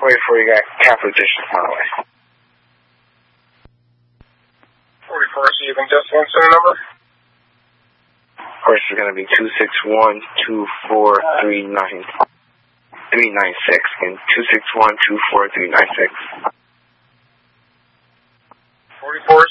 44, you got Catholic District, by the way. 44, so you can just answer the number? Of course, it's going to be 261-24396. And 261-24396. 44,